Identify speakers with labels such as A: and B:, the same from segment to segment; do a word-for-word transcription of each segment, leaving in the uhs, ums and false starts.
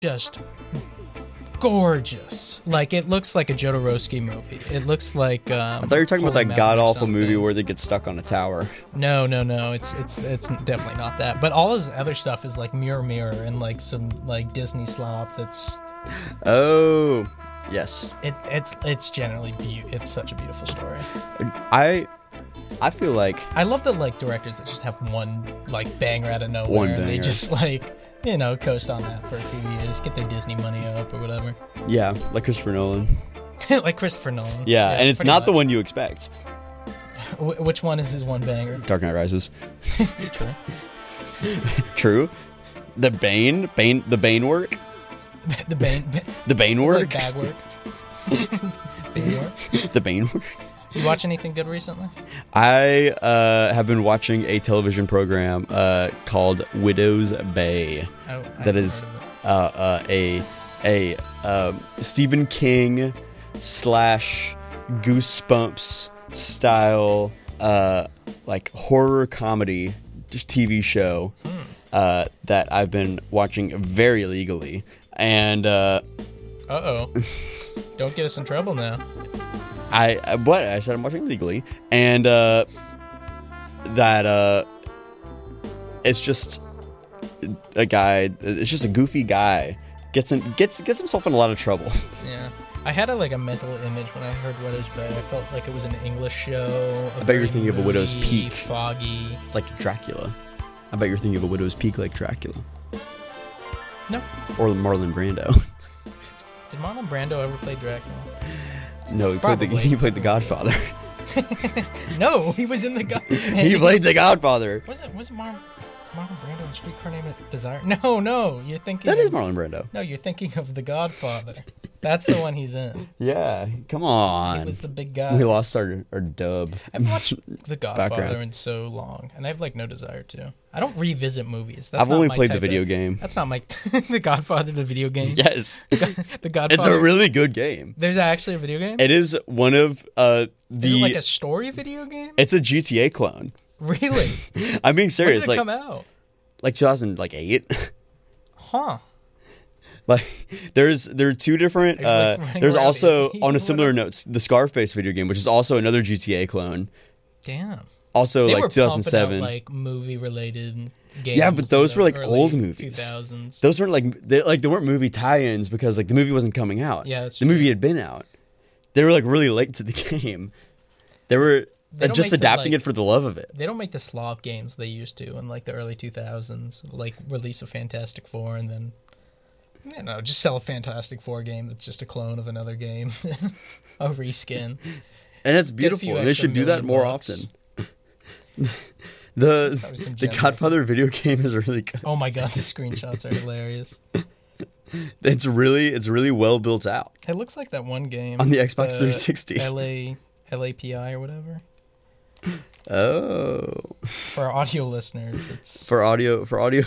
A: just gorgeous. Like, it looks like a Jodorowsky movie. It looks like um,
B: I thought you were talking about
A: Holy
B: that
A: Mountain or
B: god-awful
A: something.
B: movie where they get stuck on a tower.
A: No, no, no. It's it's it's definitely not that. But all his other stuff is like Mirror Mirror and like some like Disney slop. That's
B: Oh, yes.
A: it. It's it's generally be- it's such a beautiful story.
B: I I feel like
A: I love the like directors that just have one like banger out of nowhere.
B: One
A: and they
B: banger.
A: just like you know coast on that for a few years, get their Disney money up or whatever.
B: yeah, like Christopher Nolan.
A: Like Christopher Nolan.
B: Yeah, and it's
A: pretty
B: not the
A: much.
B: one you expect.
A: Wh- which one is his one banger?
B: Dark Knight Rises.
A: True.
B: True. The Bane, Bane, the Bane work,
A: The Bane.
B: the Bane work,
A: Like bag work. Bane work.
B: the Bane work.
A: You watch anything good recently?
B: I uh, have been watching a television program uh, called Widow's Bay.
A: Oh, I
B: That
A: haven't
B: is
A: heard of it.
B: uh, uh, a a um, Stephen King slash Goosebumps style uh, like horror comedy T V show uh, that I've been watching very illegally, and uh,
A: Uh oh. Don't get us in trouble now.
B: I I- what I said I'm watching legally, and uh, that uh, it's just a guy. It's just a goofy guy gets in, gets gets himself in a lot of trouble.
A: Yeah. I had a, like a mental image when I heard Widow's Bay. I felt like it was an English show.
B: I bet you're thinking of A Widow's
A: moody,
B: Peak.
A: Foggy.
B: Like Dracula. I bet you're thinking of A Widow's Peak like Dracula.
A: No.
B: Or Marlon Brando.
A: Did Marlon Brando ever play Dracula?
B: No, he played the
A: Probably.
B: he played the Godfather.
A: No, he was in the. Go-
B: He played the Godfather.
A: Was it was it Mar- Marlon Brando in Streetcar Named Desire? No, no, you're thinking.
B: That is
A: of,
B: Marlon Brando.
A: No, you're thinking of The Godfather. That's the one he's in.
B: Yeah, come
A: He
B: on.
A: was the big guy.
B: We lost our our dub.
A: I've watched The Godfather
B: Background.
A: in so long, and I have like no desire to. I don't revisit movies. That's
B: I've
A: not
B: only
A: my
B: played the
A: type
B: video
A: of-
B: game.
A: That's not my The Godfather, the video game.
B: Yes,
A: The Godfather.
B: it's a really good game.
A: There's actually a video game.
B: It is one of uh the.
A: Is it like a story video game?
B: It's a G T A clone.
A: Really?
B: I'm being
A: When
B: serious.
A: did it
B: Like
A: come out?
B: like two thousand eight.
A: Huh?
B: Like there's there are two different.
A: Are you, like,
B: Uh,
A: running
B: there's
A: around
B: also
A: eating
B: on
A: or
B: a similar note the Scarface video game, which is also another G T A clone.
A: Damn.
B: Also
A: They
B: like
A: were
B: two thousand seven.
A: pumping out, like movie related games.
B: Yeah, but those
A: in
B: were,
A: the
B: like,
A: early
B: old movies.
A: two thousands.
B: Those weren't like they like they weren't movie tie-ins because like the movie wasn't coming out.
A: Yeah, that's
B: the
A: true.
B: movie had been out. They were like really late to the game. They were
A: They
B: uh,
A: don't
B: just
A: make the,
B: adapting
A: like-
B: it for the love of it.
A: They don't make the slop games they used to in like the early two thousands. Like release a Fantastic Four and then, you know, just sell a Fantastic Four game that's just a clone of another game, a reskin.
B: And it's
A: Get a few
B: beautiful. They
A: extra
B: should do that
A: million
B: more
A: bucks.
B: often. the
A: That was some
B: the
A: gem
B: Godfather video game is really good.
A: Oh my god, the screenshots are hilarious.
B: It's really it's really well built out.
A: It looks like that one game
B: On the Xbox
A: uh,
B: three sixty.
A: L A L A P I or whatever.
B: Oh,
A: For our audio listeners, it's
B: for audio for audio.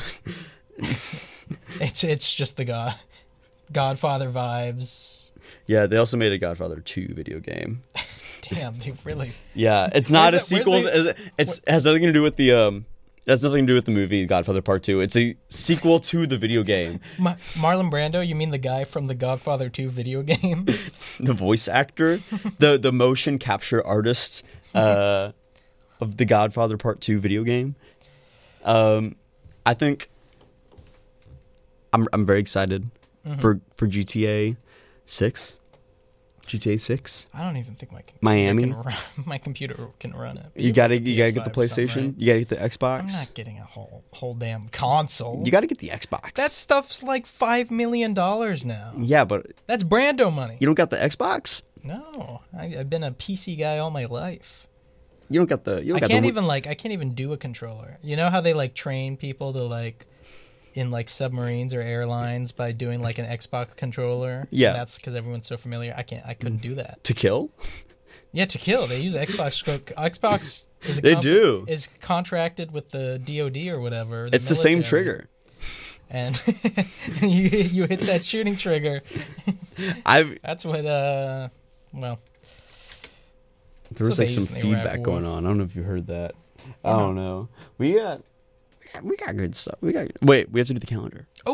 A: it's it's just the God Godfather vibes.
B: Yeah, they also made a Godfather two video game.
A: Damn, they really.
B: Yeah, it's not a
A: Where's the-
B: sequel.
A: where's
B: It's it's- it has nothing to do with the um. It has nothing to do with the movie Godfather Part Two. It's a sequel to the video game.
A: Ma- Marlon Brando, you mean the guy from the Godfather two video game?
B: The voice actor, the the motion capture artist uh, of the Godfather Part Two video game. Um, I think I'm I'm very excited
A: Mm-hmm.
B: for for G T A Six. G T A Six.
A: I don't even think my computer
B: Miami?
A: Can run, my computer can run it.
B: You gotta
A: have a
B: you gotta get the
A: P S five or something,
B: PlayStation.
A: right?
B: You gotta get the Xbox.
A: I'm not getting a whole whole damn console.
B: You gotta get the Xbox.
A: That stuff's like five million dollars now.
B: yeah, but
A: That's Brando money.
B: you don't got the Xbox.
A: No, I, I've been a P C guy all my life.
B: You don't got the. You don't
A: I
B: got
A: can't
B: the,
A: even like I can't even do a controller. You know how they like train people to like in like submarines or airlines by doing like an Xbox controller.
B: Yeah.
A: And that's because everyone's so familiar. I can't. I couldn't do that.
B: to kill.
A: Yeah, to kill. They use Xbox. Xbox is a
B: They do.
A: is contracted with the D O D or whatever. the
B: It's the same
A: military.
B: trigger.
A: And you you hit that shooting trigger.
B: I've
A: That's what. Uh, well,
B: there was
A: what
B: like
A: they
B: some
A: use in the Iraq
B: feedback
A: War.
B: going on. I don't know if you heard that. I don't know. We got we got good stuff. We got wait. We have to do the calendar.
A: oh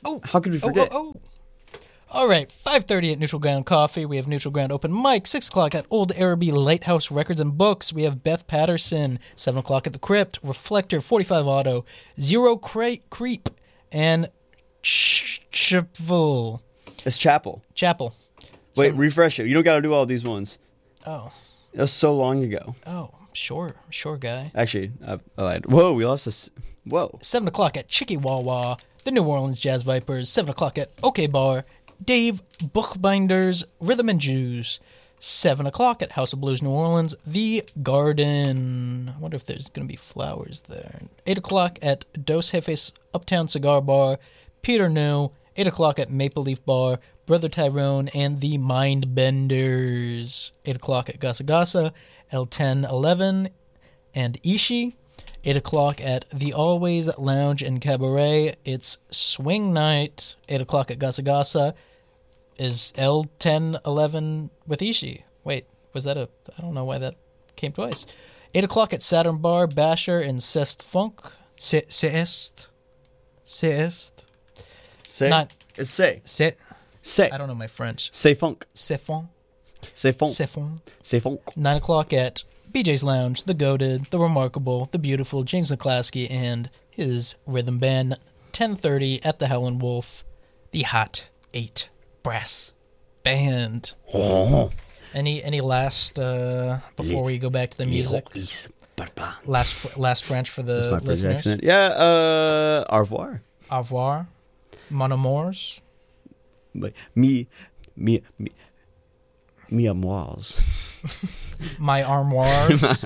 A: Oh,
B: How could we
A: oh,
B: forget?
A: oh, oh. All right, five thirty at Neutral Ground Coffee. We have Neutral Ground Open Mic. six o'clock at Old Araby Lighthouse Records and Books. We have Beth Patterson. seven o'clock at The Crypt. Reflector, forty-five Auto. Zero Cre- Creep. And Ch- Chapel.
B: It's Chapel.
A: Chapel.
B: Wait,
A: Some-
B: refresh it. You don't got to do all these ones.
A: Oh,
B: It was so long ago.
A: oh, sure, sure, guy.
B: Actually, I, I lied. Whoa, we lost this. Whoa.
A: seven o'clock at Chicky Wawa. The New Orleans Jazz Vipers. seven o'clock at OK Bar. Dave Bookbinders, Rhythm and Jews. seven o'clock at House of Blues New Orleans, The Garden. I wonder if there's going to be flowers there. eight o'clock at Dos Jefes Uptown Cigar Bar, Peter New. eight o'clock at Maple Leaf Bar, Brother Tyrone and the Mindbenders. eight o'clock at Gasa Gasa, L ten eleven and Ishi. eight o'clock at the Always Lounge and Cabaret. It's swing night. eight o'clock at Gasa Gasa is L ten eleven with Ishi. Wait, was that a... I don't know why that came twice. eight o'clock at Saturn Bar, Basher and Cest Funk. Ce- Cest? Cest?
B: Say.
A: Not...
B: It's say.
A: Ce-
B: Say.
A: I don't know my French.
B: Say funk.
A: Cefon?
B: Say funk.
A: Cefon?
B: Say funk.
A: nine o'clock at B J's Lounge, The Goated, The Remarkable, The Beautiful, James McClaskey, and his rhythm band. ten thirty at the Howlin' Wolf, The Hot Eight Brass Band.
B: Oh.
A: Any any last, uh, before we go back to the music? Last fr- last French for the
B: That's my French
A: listeners?
B: accent. Yeah, uh, au revoir.
A: Au revoir. Mon amours.
B: But me, me, me, me amours.
A: My armoires.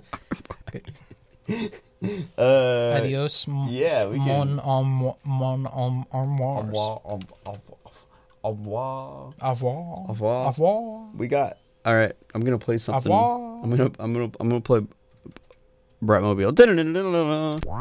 B: Uh,
A: Adios. m-
B: yeah, we can.
A: Mon, um, mon um, armoires.
B: Au revoir.
A: Au revoir.
B: Au revoir.
A: Au revoir.
B: We got. All right, I'm gonna play something.
A: revoir.
B: I'm gonna, I'm gonna, I'm gonna play Bratmobile.